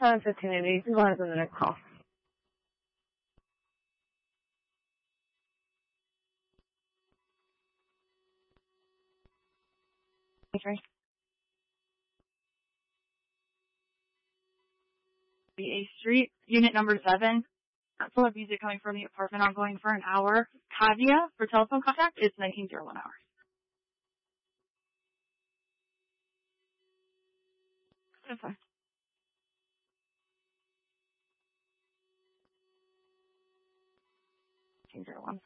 7:15. You can go ahead to the next call. Okay. A Street, unit number 7. Full of music coming from the apartment ongoing for an hour. Kavia, for telephone contact, it's 1901 hours. That's fine. 1901.